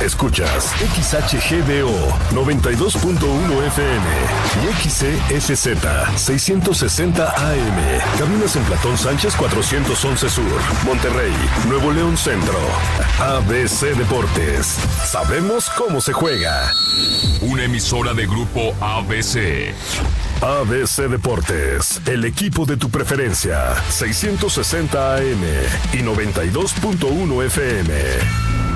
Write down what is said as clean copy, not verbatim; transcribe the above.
Escuchas XHGDO 92.1 FM y XCFZ 660 AM. Cabinas en Platón Sánchez 411 Sur, Monterrey, Nuevo León Centro. ABC Deportes. Sabemos cómo se juega. Una emisora de Grupo ABC. ABC Deportes, el equipo de tu preferencia. 660 AM y 92.1 FM.